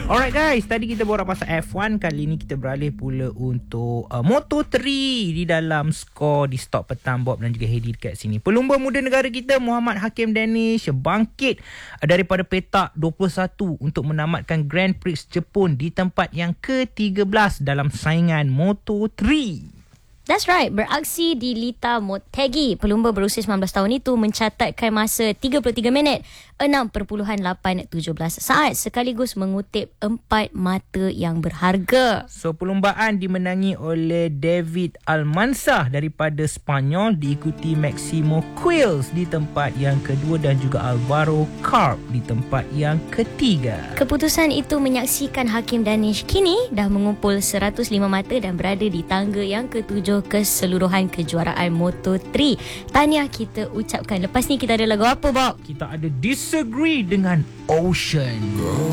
Alright guys, tadi kita borak pasal F1. Kali ni kita beralih pula untuk Moto3 di dalam skor di stok petang. Bob dan juga Hedi dekat sini. Pelumba muda negara kita Muhammad Hakim Danish bangkit daripada petak 21 untuk menamatkan Grand Prix Jepun di tempat yang ke-13 dalam saingan Moto3. That's right, beraksi di Lita Motegi. Pelumba berusia 19 tahun itu mencatatkan masa 33 minit 6.817 saat sekaligus mengutip 4 mata yang berharga. So, perlumbaan dimenangi oleh David Almansa daripada Spanyol, diikuti Maximo Quills di tempat yang kedua dan juga Alvaro Carp di tempat yang ketiga. Keputusan itu menyaksikan Hakim Danish kini dah mengumpul 105 mata dan berada di tangga yang ke-7 keseluruhan kejuaraan Moto3. Tahniah kita ucapkan. Lepas ni kita ada lagu apa, Bob? Kita ada Disagree dengan Ocean.